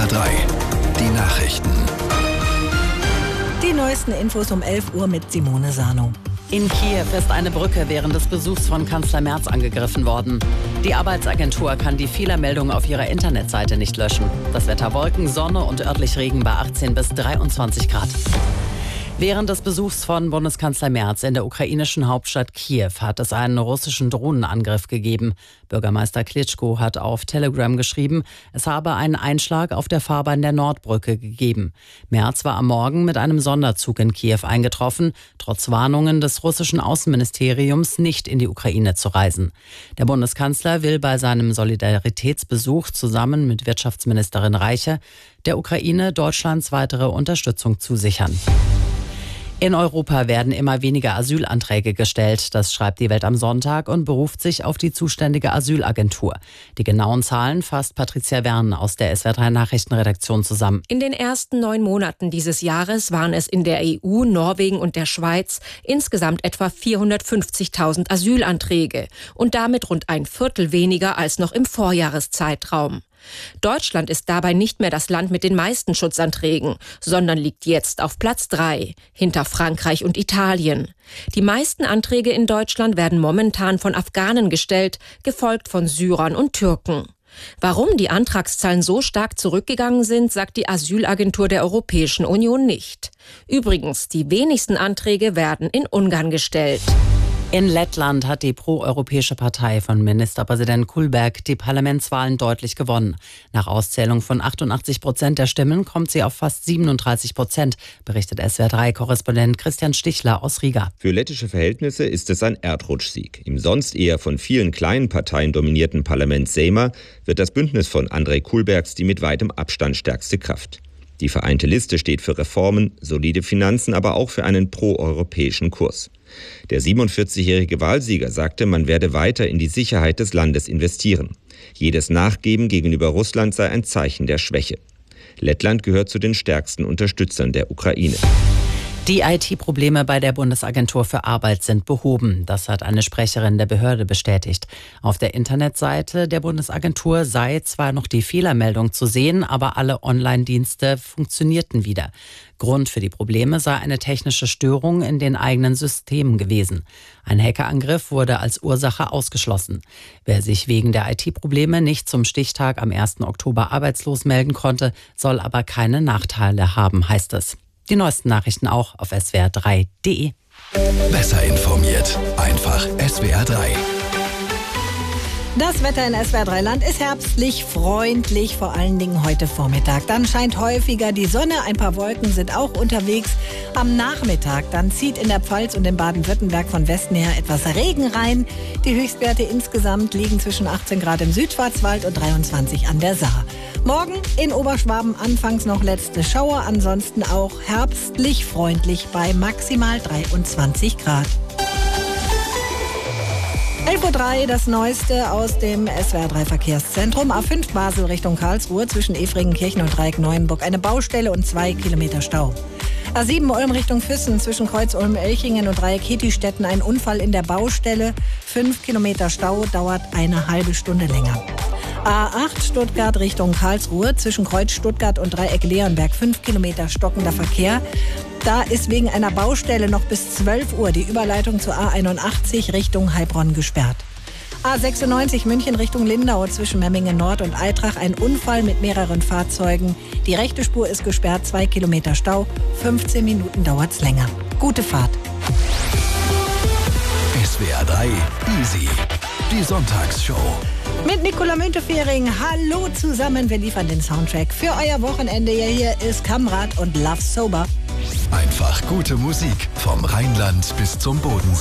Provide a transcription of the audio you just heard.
SWR 3, die Nachrichten. Die neuesten Infos um 11 Uhr mit Simone Sano. In Kiew ist eine Brücke während des Besuchs von Kanzler Merz angegriffen worden. Die Arbeitsagentur kann die Fehlermeldung auf ihrer Internetseite nicht löschen. Das Wetter: Wolken, Sonne und örtlich Regen bei 18 bis 23 Grad. Während des Besuchs von Bundeskanzler Merz in der ukrainischen Hauptstadt Kiew hat es einen russischen Drohnenangriff gegeben. Bürgermeister Klitschko hat auf Telegram geschrieben, es habe einen Einschlag auf der Fahrbahn der Nordbrücke gegeben. Merz war am Morgen mit einem Sonderzug in Kiew eingetroffen, trotz Warnungen des russischen Außenministeriums, nicht in die Ukraine zu reisen. Der Bundeskanzler will bei seinem Solidaritätsbesuch zusammen mit Wirtschaftsministerin Reiche der Ukraine Deutschlands weitere Unterstützung zusichern. In Europa werden immer weniger Asylanträge gestellt, das schreibt die Welt am Sonntag und beruft sich auf die zuständige Asylagentur. Die genauen Zahlen fasst Patricia Wern aus der SWR 3 Nachrichtenredaktion zusammen. In den ersten 9 Monaten dieses Jahres waren es in der EU, Norwegen und der Schweiz insgesamt etwa 450.000 Asylanträge und damit rund ein Viertel weniger als noch im Vorjahreszeitraum. Deutschland ist dabei nicht mehr das Land mit den meisten Schutzanträgen, sondern liegt jetzt auf Platz 3, hinter Frankreich und Italien. Die meisten Anträge in Deutschland werden momentan von Afghanen gestellt, gefolgt von Syrern und Türken. Warum die Antragszahlen so stark zurückgegangen sind, sagt die Asylagentur der Europäischen Union nicht. Übrigens, die wenigsten Anträge werden in Ungarn gestellt. In Lettland hat die proeuropäische Partei von Ministerpräsident Kullberg die Parlamentswahlen deutlich gewonnen. Nach Auszählung von 88% der Stimmen kommt sie auf fast 37%, berichtet SWR 3-Korrespondent Christian Stichler aus Riga. Für lettische Verhältnisse ist es ein Erdrutschsieg. Im sonst eher von vielen kleinen Parteien dominierten Parlament Seima wird das Bündnis von Andrej Kullbergs die mit weitem Abstand stärkste Kraft. Die vereinte Liste steht für Reformen, solide Finanzen, aber auch für einen proeuropäischen Kurs. Der 47-jährige Wahlsieger sagte, man werde weiter in die Sicherheit des Landes investieren. Jedes Nachgeben gegenüber Russland sei ein Zeichen der Schwäche. Lettland gehört zu den stärksten Unterstützern der Ukraine. Die IT-Probleme bei der Bundesagentur für Arbeit sind behoben. Das hat eine Sprecherin der Behörde bestätigt. Auf der Internetseite der Bundesagentur sei zwar noch die Fehlermeldung zu sehen, aber alle Online-Dienste funktionierten wieder. Grund für die Probleme sei eine technische Störung in den eigenen Systemen gewesen. Ein Hackerangriff wurde als Ursache ausgeschlossen. Wer sich wegen der IT-Probleme nicht zum Stichtag am 1. Oktober arbeitslos melden konnte, soll aber keine Nachteile haben, heißt es. Die neuesten Nachrichten auch auf swr3.de. Besser informiert, einfach SWR 3. Das Wetter in SWR 3 Land ist herbstlich, freundlich, vor allen Dingen heute Vormittag. Dann scheint häufiger die Sonne, ein paar Wolken sind auch unterwegs. Am Nachmittag dann zieht in der Pfalz und in Baden-Württemberg von Westen her etwas Regen rein. Die Höchstwerte insgesamt liegen zwischen 18 Grad im Südschwarzwald und 23 an der Saar. Morgen in Oberschwaben anfangs noch letzte Schauer, ansonsten auch herbstlich, freundlich bei maximal 23 Grad. 11.03 Uhr, das Neueste aus dem SWR 3 Verkehrszentrum. A5 Basel Richtung Karlsruhe zwischen Efringenkirchen und Dreieck Neuenburg. Eine Baustelle und 2 Kilometer Stau. A7 Ulm Richtung Füssen zwischen Kreuz Ulm-Elchingen und Dreieck Hetistetten. Ein Unfall in der Baustelle. 5 Kilometer Stau, dauert eine halbe Stunde länger. A8 Stuttgart Richtung Karlsruhe zwischen Kreuz Stuttgart und Dreieck Leonberg. 5 Kilometer stockender Verkehr. Da ist wegen einer Baustelle noch bis 12 Uhr die Überleitung zur A81 Richtung Heilbronn gesperrt. A96 München Richtung Lindau zwischen Memmingen Nord und Eitrach. Ein Unfall mit mehreren Fahrzeugen. Die rechte Spur ist gesperrt, 2 Kilometer Stau. 15 Minuten dauert's länger. Gute Fahrt. SWR 3 Easy, die Sonntagsshow. Mit Nicola Müntefering. Hallo zusammen, wir liefern den Soundtrack für euer Wochenende. Hier ist Kamrat und Love Sober. Einfach gute Musik vom Rheinland bis zum Bodensee.